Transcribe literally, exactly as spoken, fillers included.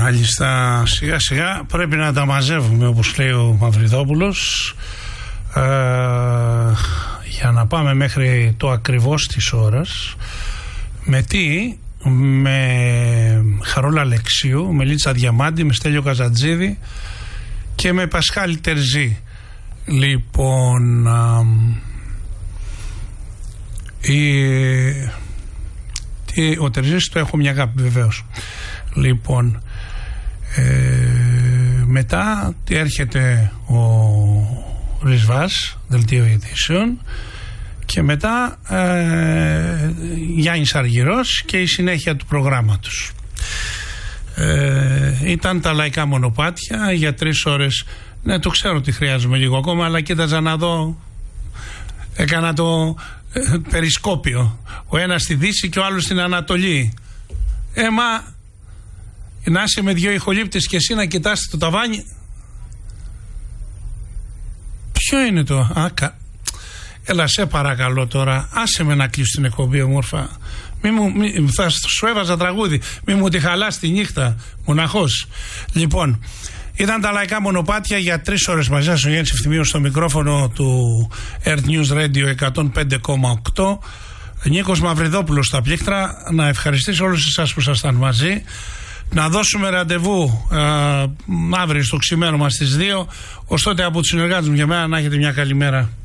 Μάλιστα, σιγά σιγά πρέπει να τα μαζεύουμε, όπως λέει ο Μαυριδόπουλος, ε, για να πάμε μέχρι το ακριβώς της ώρας. Με τι? Με Χαρούλα Αλεξίου, με Λίτσα Διαμάντη, με Στέλιο Καζατζίδη και με Πασχάλη Τερζή. Λοιπόν, α, η, η, ο Τερζής το έχω μια αγάπη βεβαίως. Λοιπόν, ε, μετά έρχεται ο Ρισβάς, δελτίο ειδήσεων, και μετά ε, Γιάννης Αργυρός και η συνέχεια του προγράμματος. Ε, ήταν τα λαϊκά μονοπάτια για τρεις ώρες. Ναι, το ξέρω ότι χρειάζομαι λίγο ακόμα, αλλά κοίταζα να δω. Έκανα το ε, περισκόπιο. Ο ένας στη Δύση και ο άλλος στην Ανατολή. Ε, μα να είσαι με δυο ηχολήπτες και εσύ να κοιτάς το ταβάνι. Ποιο είναι το? Α, κα... Έλα, σε παρακαλώ τώρα, άσε με να κλείσω την εκπομπή, όμορφα. Μη μου, μη, θα σου έβαζα τραγούδι. Μη μου τη χαλάς τη νύχτα, μοναχός. Λοιπόν, ήταν τα λαϊκά μονοπάτια για τρεις ώρες μαζί σας. Ο Γιάννης Ευθυμίος στο μικρόφωνο του Earth News Radio εκατόν πέντε κόμμα οκτώ. Νίκος Μαυριδόπουλος στα πλήκτρα. Να ευχαριστήσω όλους εσάς που ήσασταν μαζί. Να δώσουμε ραντεβού α, αύριο στο ξημένο μας στις δύο. Ως τότε από τους συνεργάτες μου για μένα να έχετε μια καλή μέρα.